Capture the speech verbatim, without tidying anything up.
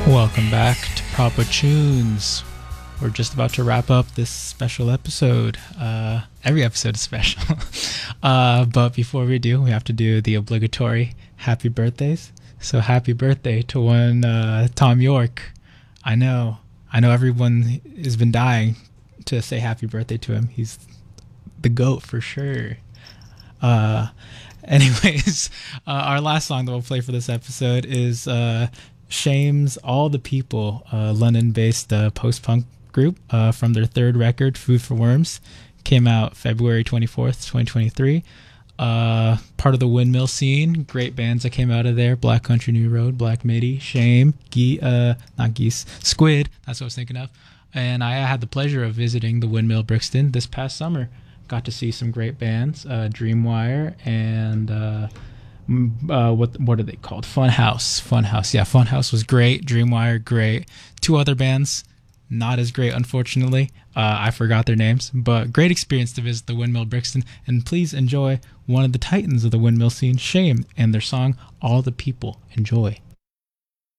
Welcome back to Proper Tunes. We're just about to wrap up this special episode. Uh, every episode is special. uh, but before we do, we have to do the obligatory happy birthdays. So happy birthday to one uh, Tom York. I know. I know everyone has been dying to say happy birthday to him. He's the GOAT for sure. Uh, anyways, uh, our last song that we'll play for this episode is uh, Shame's All the People, a London-based uh, post-punk group uh, from their third record, Food for Worms. Came out February twenty-fourth, twenty twenty-three. Uh, part of the Windmill scene. Great bands that came out of there. Black Country New Road, Black Midi, Shame, Ge- uh, not Geese, Squid. That's what I was thinking of. And I had the pleasure of visiting the Windmill Brixton this past summer. Got to see some great bands, uh, Dreamwire and uh, uh, what what are they called? Funhouse. Funhouse. Yeah, Funhouse was great. Dreamwire, great. Two other bands, not as great, unfortunately. Uh, I forgot their names, but great experience to visit the Windmill Brixton. And please enjoy one of the titans of the Windmill scene, Shame, and their song, All the People. Enjoy.